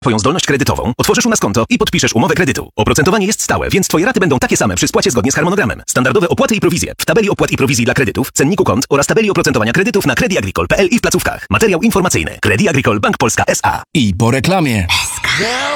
Twoją zdolność kredytową, otworzysz u nas konto i podpiszesz umowę kredytu. Oprocentowanie jest stałe, więc Twoje raty będą takie same przy spłacie zgodnie z harmonogramem. Standardowe opłaty i prowizje w tabeli opłat i prowizji dla kredytów, cenniku kont oraz tabeli oprocentowania kredytów na creditagricole.pl i w placówkach. Materiał informacyjny. Credit Agricole Bank Polska S.A. I po reklamie.